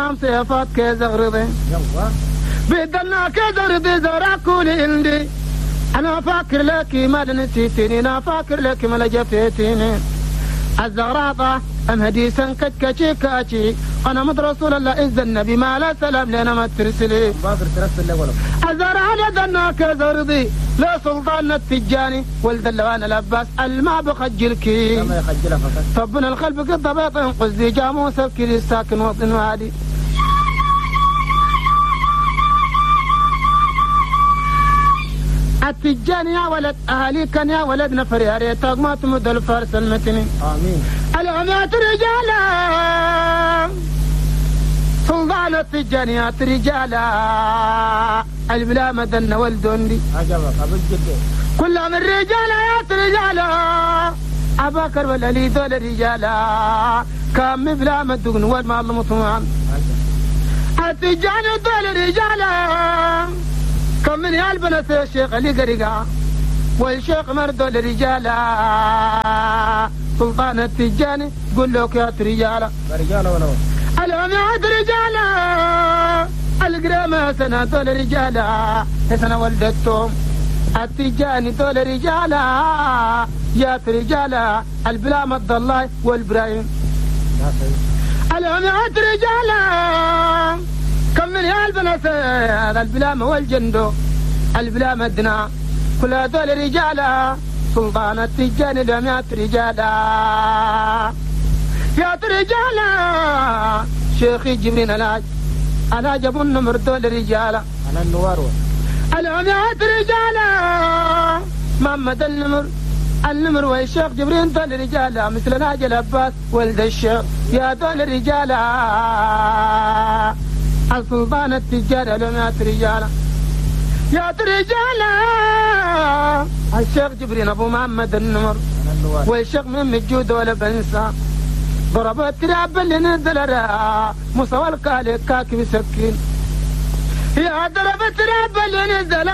نام سيفات كزغرضي بدلنا كزغرضي زراكولي عندي أنا فاكر لك ما نسيتني أنا فاكر لك ما لجفتيني الزغراطة أم هديسا كتكتشي كاتشي أنا مد رسول الله إذا النبي ما لا سلام لنا ما ترسلي الزرعان ذنا كزرضي لا سلطان التجاني ولد اللوان الأباس الماء بخجلكي طبنا الخلف قد ضبيط قصدي جاموس بكري الساكن وطن وادي التجاني يا ولد أهلي كان يا ولد نفر يا ريتك ما تمد الفرس المتني آمين الأمات رجالا سلطان التجانيات رجالا البلا مدن والدندي عجبك أبو الجد كلهم الرجالا يا رجالا أباكر والألي دول رجالا كم بلا مدن والمال مطمئن التجاني دول رجالا كم من يالبنا الشيخ اللي قريقا والشيخ مردول رجالا سلطان التجاني قل لك يا رجالا رجالا ولا الأمات رجالا القرامة سنة دول رجالا سنة ولدتهم التجاني دول رجالا يا رجالا البلا مد الله والبراهيم الأمات رجالا كم من البنات البلام والجندو البلام الدنا كل هذول رجالا سلطان التجاني الأمات رجالا يا رجالا شيخي جبرين الهاج ابو النمر دول رجالا انا النوار الأمات رجالا محمد النمر والشيخ جبرين دول رجالا مثل الهاج العباس ولد الشيخ يا دول رجالا السلطان التجاري الأمات رجالا يا رجالا الشيخ جبرين ابو محمد النمر والشيخ من الجود ولا بنسى ضربت تراب اللي نزل مصور الكالي كاكي بسكين يا ضربت تراب اللي نزل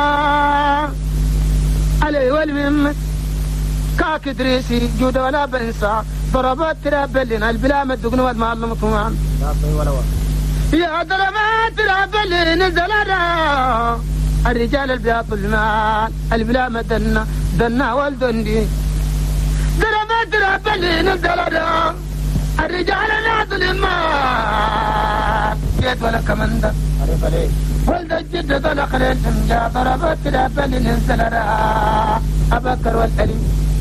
علي والمم كاكي دريسي جود ولا بنسى ضربت تراب اللي البلا مدقن والمعلم طمان يا ضربت تراب اللي نزل الرجال البياض المال البلا مدنا دنا والدندي ضربت تراب اللي نزل الرجال نازل المال بيت ولا كمندا ولد الجد طلق للمجا ضربت تراب اللي نزل أبكر والألي